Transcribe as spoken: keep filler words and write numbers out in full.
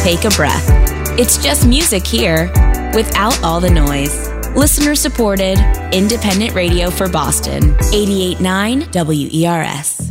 take a breath. It's just music here, without all the noise. Listener-supported, independent radio for Boston. eighty-eight point nine W E R S.